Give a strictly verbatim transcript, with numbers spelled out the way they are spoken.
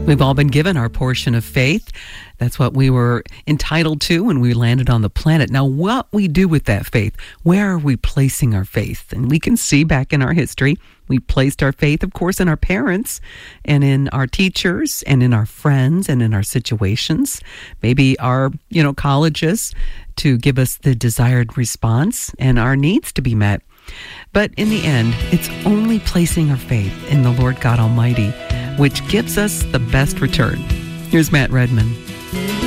We've all been given our portion of faith. That's what we were entitled to when we landed on the planet. Now, what we do with that faith, where are we placing our faith? And we can see back in our history, we placed our faith, of course, in our parents and in our teachers and in our friends and in our situations, maybe our, you know, colleges to give us the desired response and our needs to be met. But in the end, it's only placing our faith in the Lord God Almighty which gives us the best return. Here's Matt Redman.